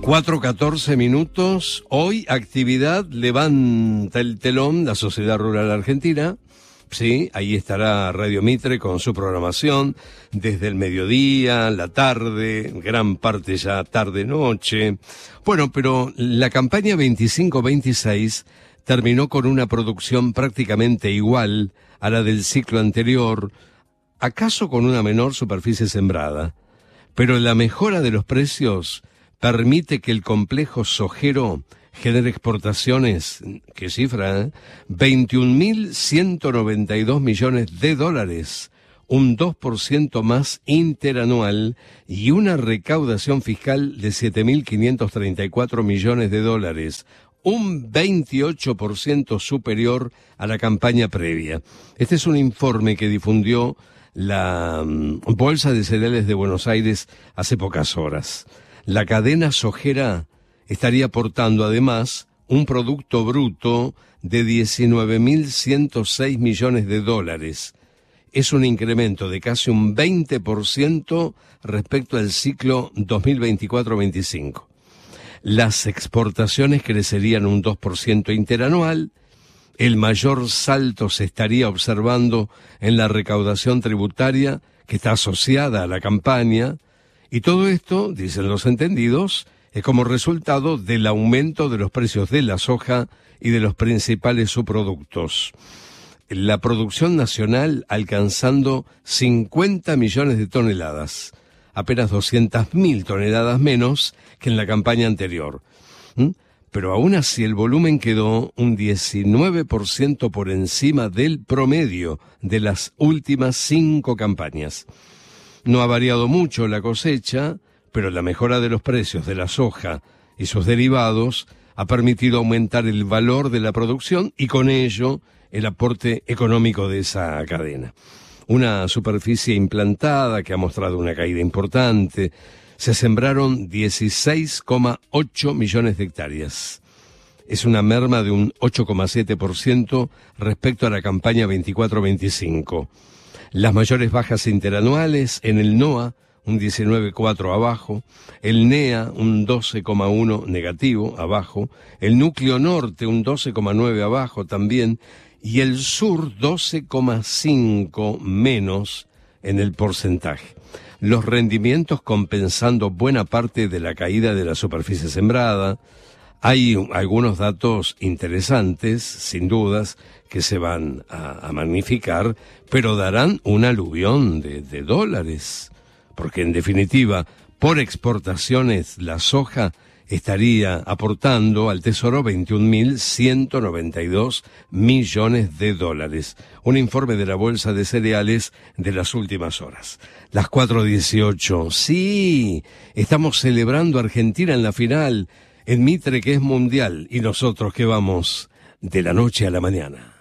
4:14. Hoy actividad levanta el telón la Sociedad Rural Argentina. Sí, ahí estará Radio Mitre con su programación desde el mediodía, la tarde, gran parte ya tarde-noche. Bueno, pero la campaña 25-26 terminó con una producción prácticamente igual a la del ciclo anterior, acaso con una menor superficie sembrada. Pero la mejora de los precios permite que el complejo sojero genera exportaciones, ¿qué cifra? 21.192 millones de dólares, un 2% más interanual y una recaudación fiscal de 7.534 millones de dólares, un 28% superior a la campaña previa. Este es un informe que difundió la Bolsa de Cereales de Buenos Aires hace pocas horas. La cadena sojera estaría aportando además un producto bruto de 19.106 millones de dólares. Es un incremento de casi un 20% respecto al ciclo 2024-25. Las exportaciones crecerían un 2% interanual. El mayor salto se estaría observando en la recaudación tributaria que está asociada a la campaña. Y todo esto, dicen los entendidos, es como resultado del aumento de los precios de la soja y de los principales subproductos. La producción nacional alcanzando 50 millones de toneladas, apenas 200.000 toneladas menos que en la campaña anterior. Pero aún así el volumen quedó un 19% por encima del promedio de las últimas 5 campañas. No ha variado mucho la cosecha, pero la mejora de los precios de la soja y sus derivados ha permitido aumentar el valor de la producción y con ello el aporte económico de esa cadena. Una superficie implantada que ha mostrado una caída importante. Se sembraron 16,8 millones de hectáreas. Es una merma de un 8,7% respecto a la campaña 24-25. Las mayores bajas interanuales en el NOA, un 19,4 abajo, el NEA, un 12,1 negativo abajo, el núcleo norte, un 12,9 abajo también, y el sur, 12,5 menos en el porcentaje. Los rendimientos compensando buena parte de la caída de la superficie sembrada. Hay algunos datos interesantes, sin dudas, que se van a magnificar, pero darán un aluvión de dólares. Porque en definitiva, por exportaciones, la soja estaría aportando al Tesoro 21.192 millones de dólares. Un informe de la Bolsa de Cereales de las últimas horas. Las 4:18. Sí, estamos celebrando a Argentina en la final, en Mitre que es mundial, y nosotros que vamos de la noche a la mañana.